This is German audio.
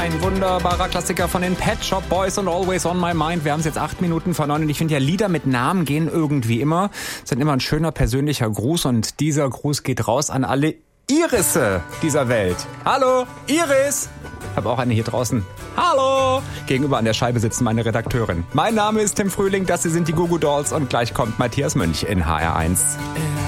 Ein wunderbarer Klassiker von den Pet Shop Boys und Always on My Mind. Wir haben es jetzt 8 Minuten vor 9 und ich finde ja, Lieder mit Namen gehen irgendwie immer. Sind immer ein schöner persönlicher Gruß und dieser Gruß geht raus an alle Irisse dieser Welt. Hallo, Iris! Ich habe auch eine hier draußen. Hallo! Gegenüber an der Scheibe sitzen meine Redakteurin. Mein Name ist Tim Frühling, das hier sind die Goo Goo Dolls und gleich kommt Matthias Münch in HR1.